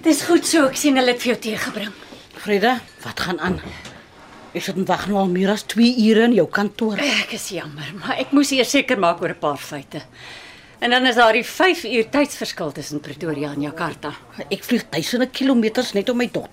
Dis goed so, ek sien hulle het vir jou tee gebring. Frida, wat gaan aan? Ek sit en wag nou al meer as 2 ure in jou kantoor. Ek is jammer, maar ek moes eers seker maak oor 'n paar feite. En dan is daar die 5 uur tydsverskil tussen Pretoria en Jakarta. Ek vlieg duisende kilometers net om my dogter